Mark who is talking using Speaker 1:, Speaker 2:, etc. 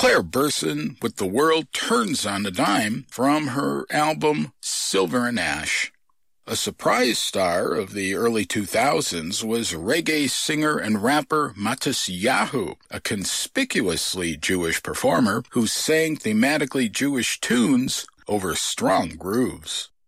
Speaker 1: Claire Burson with The World Turns on a Dime from her album Silver and Ash. A surprise star of the early 2000s was reggae singer and rapper Matisyahu, a conspicuously Jewish performer who sang thematically Jewish tunes over strong grooves.